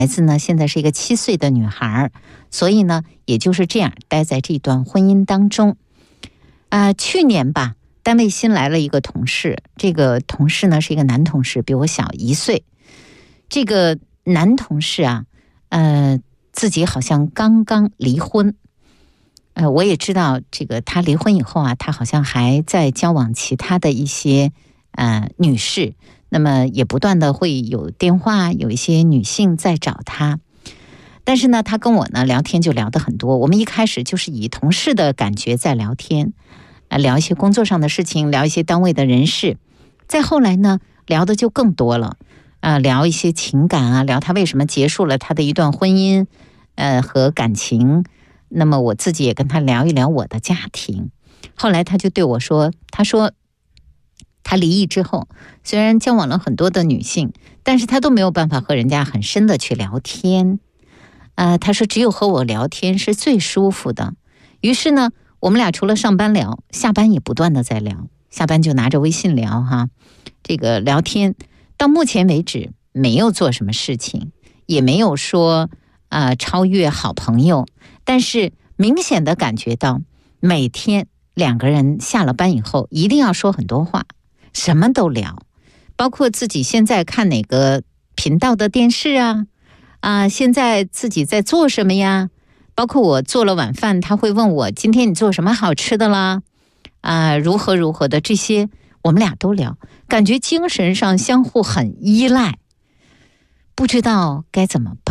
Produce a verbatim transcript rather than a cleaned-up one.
孩子呢现在是一个七岁的女孩，所以呢也就是这样待在这段婚姻当中。啊、呃，去年吧，单位新来了一个同事，这个同事呢是一个男同事，比我小一岁。这个男同事啊，呃，自己好像刚刚离婚。呃，我也知道这个他离婚以后啊，他好像还在交往其他的一些呃女士，那么也不断的会有电话，有一些女性在找他。但是呢，他跟我呢聊天就聊得很多，我们一开始就是以同事的感觉在聊天，呃，聊一些工作上的事情，聊一些单位的人事。再后来呢，聊的就更多了，呃，聊一些情感啊，聊他为什么结束了他的一段婚姻，呃和感情。那么我自己也跟他聊一聊我的家庭。后来他就对我说，他说他离异之后，虽然交往了很多的女性，但是他都没有办法和人家很深的去聊天。呃，他说只有和我聊天是最舒服的。于是呢，我们俩除了上班聊，下班也不断的在聊，下班就拿着微信聊哈，这个聊天到目前为止没有做什么事情，也没有说呃超越好朋友，但是明显的感觉到每天两个人下了班以后一定要说很多话，什么都聊，包括自己现在看哪个频道的电视啊，啊、呃，现在自己在做什么呀？包括我做了晚饭，他会问我今天你做什么好吃的啦？啊、呃，如何如何的，这些我们俩都聊，感觉精神上相互很依赖，不知道该怎么办。